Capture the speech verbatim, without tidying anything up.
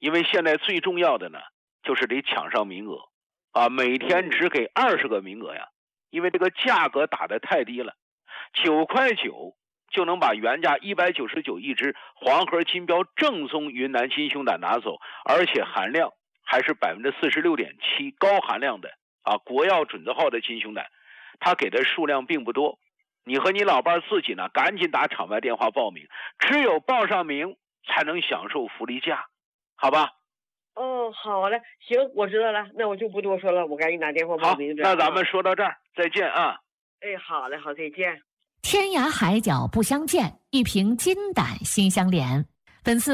因为现在最重要的呢，就是得抢上名额啊，每天只给二十个名额呀，因为这个价格打得太低了，九块九就能把原价一百九十九一只黄河金标正宗云南金熊胆拿走，而且含量还是百分之四十六点七高含量的啊，国药准字号的金熊胆，它给的数量并不多。你和你老伴自己呢，赶紧打场外电话报名，只有报上名才能享受福利价，好吧？ 哦，好嘞，行，我知道了，那我就不多说了，我赶紧打电话报名。 好，那咱们说到这儿，再见啊！ 哎，好嘞，好，再见。 天涯海角不相见，一瓶金胆心相连。本次